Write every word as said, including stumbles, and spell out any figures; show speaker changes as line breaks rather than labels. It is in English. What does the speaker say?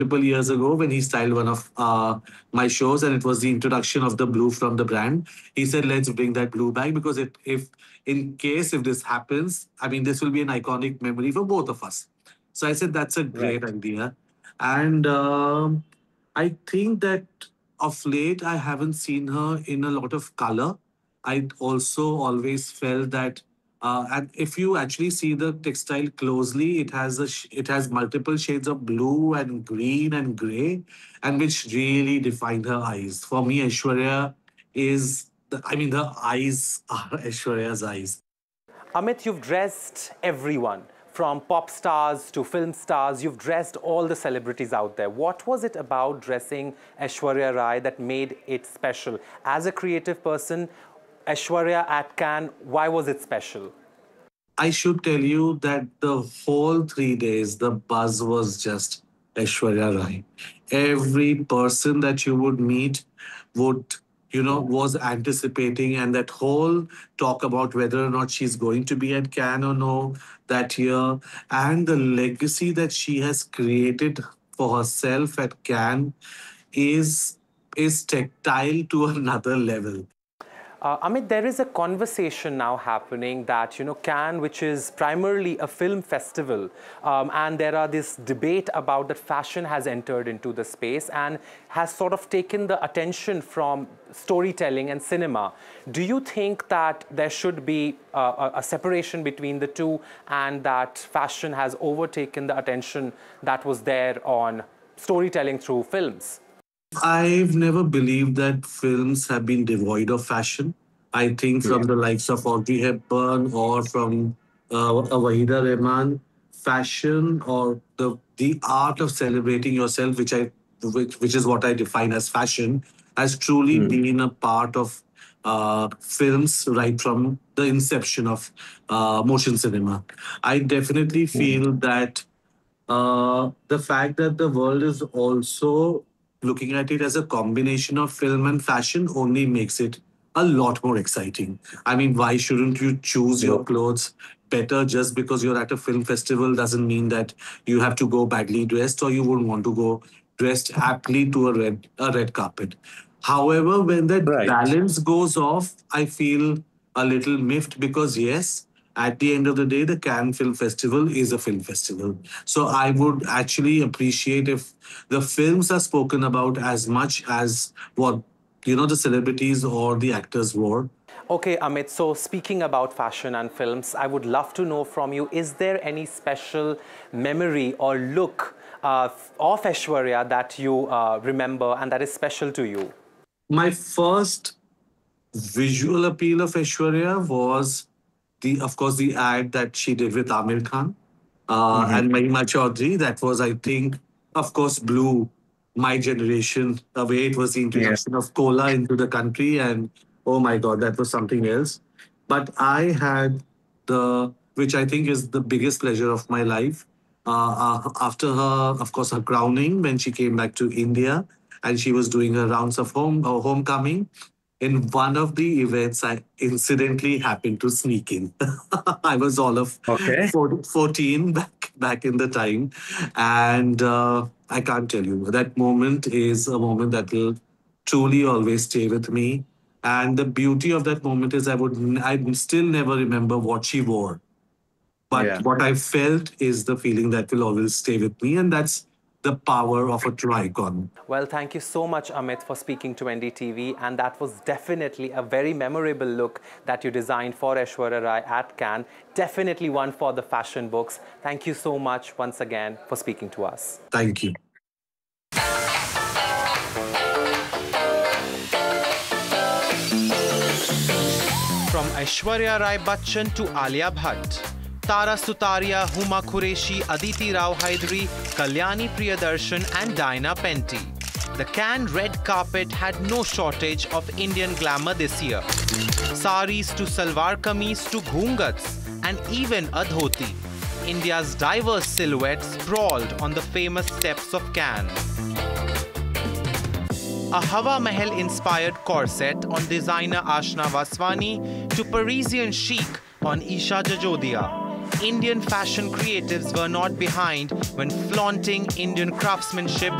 multiple years ago when he styled one of uh, my shows, and it was the introduction of the blue from the brand. He said, "Let's bring that blue back because it, if in case if this happens, I mean, this will be an iconic memory for both of us." So I said, "That's a great
Right.
idea," and um, I think that of late I haven't seen her in a lot of color. I also always felt that uh, and if you actually see the textile closely, it has a sh- it has multiple shades of blue and green and gray, and which really defined her eyes. For me, Aishwarya is the, I mean, the eyes are Aishwarya's eyes.
Amit, you've dressed everyone, from pop stars to film stars. You've dressed all the celebrities out there. What was it about dressing Aishwarya Rai that made it special? As a creative person, Aishwarya at Cannes, why was it special?
I should tell you that the whole three days, the buzz was just Aishwarya Rai. Every person that you would meet would, you know, was anticipating, and that whole talk about whether or not she's going to be at Cannes or no that year, and the legacy that she has created for herself at Cannes is is tactile to another level.
Uh, Amit, there is a conversation now happening that, you know, Cannes, which is primarily a film festival, um, and there are this debate about that fashion has entered into the space and has sort of taken the attention from storytelling and cinema. Do you think that there should be uh, a, a separation between the two, and that fashion has overtaken the attention that was there on storytelling through films?
I've never believed that films have been devoid of fashion. I think from
Yeah.
the likes of Audrey Hepburn or from uh, Wahida Rehman, fashion or the the art of celebrating yourself, which I which which is what I define as fashion, has truly
Hmm.
been a part of uh, films right from the inception of uh, motion cinema. I definitely
Hmm.
feel that uh, the fact that the world is also looking at it as a combination of film and fashion only makes it a lot more exciting. I mean, why shouldn't you choose your
True.
clothes better just because you're at a film festival? Doesn't mean that you have to go badly dressed or you wouldn't want to go dressed aptly to a red a red carpet. However, when that
Right.
balance goes off, I feel a little miffed because yes, at the end of the day, the Cannes Film Festival is a film festival. So I would actually appreciate if the films are spoken about as much as what you know the celebrities or the actors wore.
Okay, Amit, so speaking about fashion and films, I would love to know from you, is there any special memory or look uh, of Aishwarya that you uh, remember and that is special to you?
My first visual appeal of Aishwarya was the, of course, the ad that she did with Amir Khan uh,
Hmm.
and Mahima Chaudhary. That was, I think, of course, blew my generation away. It was the
Yeah.
introduction of cola into the country, and oh my God, that was something else. But I had the, which I think is the biggest pleasure of my life. Uh, uh, after her, of course, her crowning when she came back to India and she was doing her rounds of home uh, homecoming. In one of the events, I incidentally happened to sneak in. I was all of
Okay.
four- fourteen back back in the time, and uh, I can't tell you that moment is a moment that will truly always stay with me. And the beauty of that moment is I would n- I still never remember what she wore, but
Yeah.
what I felt is the feeling that will always stay with me, and that's the power of a true icon.
Well, thank you so much, Amit, for speaking to N D T V. And that was definitely a very memorable look that you designed for Aishwarya Rai at Cannes. Definitely one for the fashion books. Thank you so much once again for speaking to us.
Thank you.
From Aishwarya Rai Bachchan to Alia Bhatt, Tara Sutaria, Huma Qureshi, Aditi Rao Hydari, Kalyani Priyadarshan and Diana Penty. The Cannes red carpet had no shortage of Indian glamour this year. Saris to salwar kameez to ghungats and even a dhoti. India's diverse silhouettes sprawled on the famous steps of Cannes. A Hawa Mahal-inspired corset on designer Ashna Vaswani to Parisian chic on Isha Jajodia. Indian fashion creatives were not behind when flaunting Indian craftsmanship